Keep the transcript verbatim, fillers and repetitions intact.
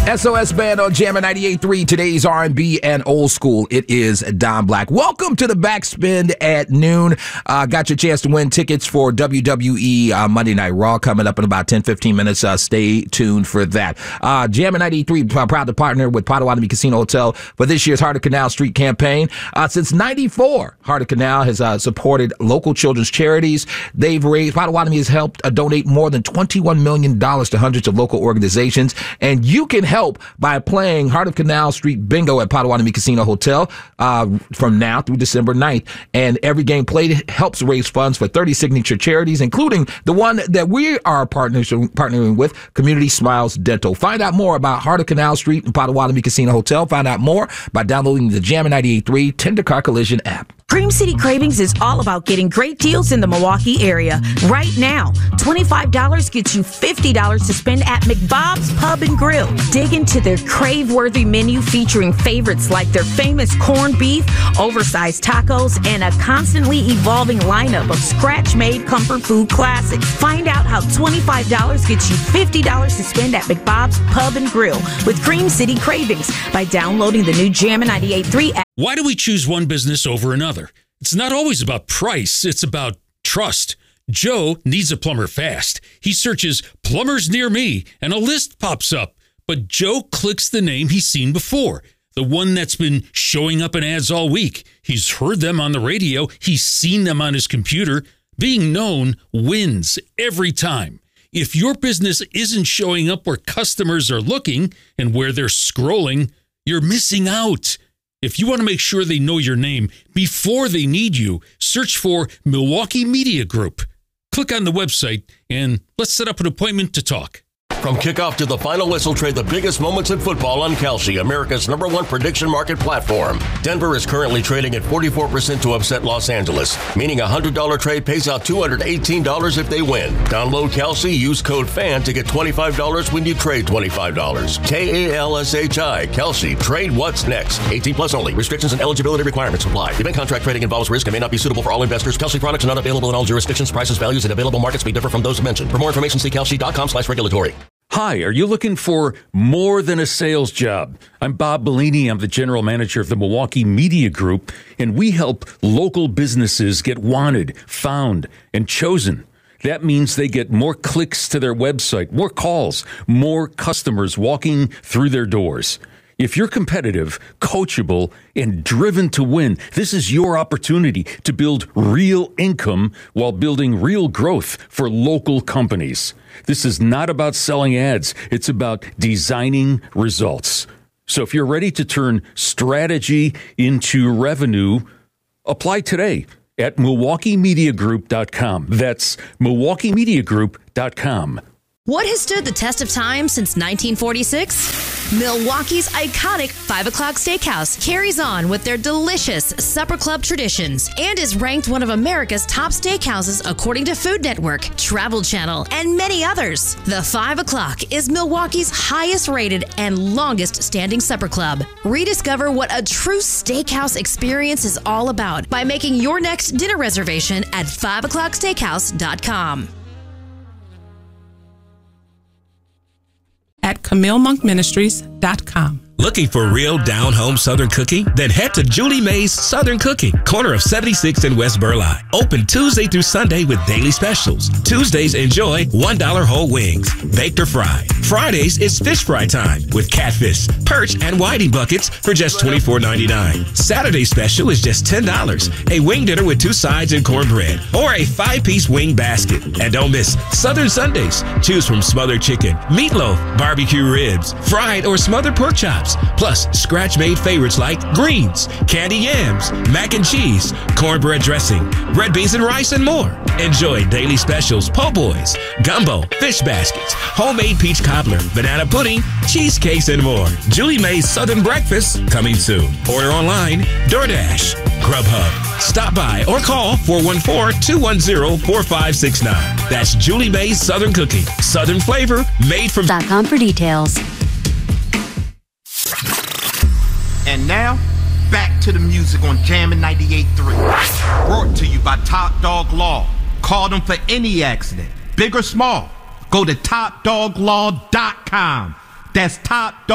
S O S Band on Jammin' ninety-eight point three. Today's R and B and old school. It is Don Black. Welcome to the Backspin at noon. Uh, got your chance to win tickets for W W E uh, Monday Night Raw coming up in about ten, fifteen minutes. Uh, stay tuned for that. Uh, Jammin' ninety-eight point three, proud to partner with Potawatomi Casino Hotel for this year's Heart of Canal Street campaign. Uh, since ninety-four, Heart of Canal has uh, supported local children's charities. They've raised, Potawatomi has helped uh, donate more than twenty-one million dollars to hundreds of local organizations. And you can help by playing Heart of Canal Street Bingo at Potawatomi Casino Hotel uh, from now through December ninth. And every game played helps raise funds for thirty signature charities, including the one that we are partners, partnering with, Community Smiles Dental. Find out more about Heart of Canal Street and Potawatomi Casino Hotel. Find out more by downloading the Jammin' ninety-eight point three Tender Car Collision app. Cream City Cravings is all about getting great deals in the Milwaukee area. Right now, twenty-five dollars gets you fifty dollars to spend at McBob's Pub and Grill. Dig into their crave-worthy menu featuring favorites like their famous corned beef, oversized tacos, and a constantly evolving lineup of scratch-made comfort food classics. Find out how twenty-five dollars gets you fifty dollars to spend at McBob's Pub and Grill with Cream City Cravings by downloading the new Jammin' ninety-eight point three app. Why do we choose one business over another? It's not always about price. It's about trust. Joe needs a plumber fast. He searches plumbers near me and a list pops up. But Joe clicks the name he's seen before, the one that's been showing up in ads all week. He's heard them on the radio. He's seen them on his computer. Being known wins every time. If your business isn't showing up where customers are looking and where they're scrolling, you're missing out. If you want to make sure they know your name before they need you, search for Milwaukee Media Group. Click on the website and let's set up an appointment to talk. From kickoff to the final whistle, trade the biggest moments in football on Kalshi, America's number one prediction market platform. Denver is currently trading at forty-four percent to upset Los Angeles, meaning a one hundred dollars trade pays out two hundred eighteen dollars if they win. Download Kalshi, use code FAN to get twenty-five dollars when you trade twenty-five dollars. K A L S H I, Kalshi. Trade what's next. eighteen plus only. Restrictions and eligibility requirements apply. Event contract trading involves risk and may not be suitable for all investors. Kalshi products are not available in all jurisdictions. Prices, values, and available markets may differ from those mentioned. For more information, see kalshi.com slash regulatory. Hi, are you looking for more than a sales job? I'm Bob Bellini. I'm the general manager of the Milwaukee Media Group, and we help local businesses get wanted, found, and chosen. That means they get more clicks to their website, more calls, more customers walking through their doors. If you're competitive, coachable, and driven to win, this is your opportunity to build real income while building real growth for local companies. This is not about selling ads. It's about designing results. So if you're ready to turn strategy into revenue, apply today at Milwaukee Media Group dot com. That's Milwaukee Media Group dot com. What has stood the test of time since nineteen forty-six? Milwaukee's iconic five o'clock Steakhouse carries on with their delicious supper club traditions and is ranked one of America's top steakhouses according to Food Network, Travel Channel, and many others. The five o'clock is Milwaukee's highest rated and longest standing supper club. Rediscover what a true steakhouse experience is all about by making your next dinner reservation at five o'clock steakhouse dot com. At Camille Monk Ministries dot com. Looking for real down-home Southern cooking? Then head to Julie Mae's Southern Cooking, corner of seventy-sixth and West Burleigh. Open Tuesday through Sunday with daily specials. Tuesdays, enjoy one dollar whole wings, baked or fried. Fridays, it's fish fry time with catfish, perch, and whiting buckets for just twenty-four ninety-nine. Saturday special is just ten dollars. A wing dinner with two sides and cornbread, or a five-piece wing basket. And don't miss Southern Sundays. Choose from smothered chicken, meatloaf, barbecue ribs, fried or smothered pork chops, plus scratch-made favorites like greens, candy yams, mac and cheese, cornbread dressing, red beans and rice, and more. Enjoy daily specials, po' boys, gumbo, fish baskets, homemade peach cobbler, banana pudding, cheesecakes, and more. Julie Mae's Southern Breakfast coming soon. Order online, DoorDash, Grubhub. Stop by or call four one four, two one zero, four five six nine. That's Julie Mae's Southern Cooking. Southern flavor made from .com for details. And now, back to the music on Jammin' ninety-eight point three. Brought to you by Top Dog Law. Call them for any accident, big or small. Go to top dog law dot com. That's Top Dog.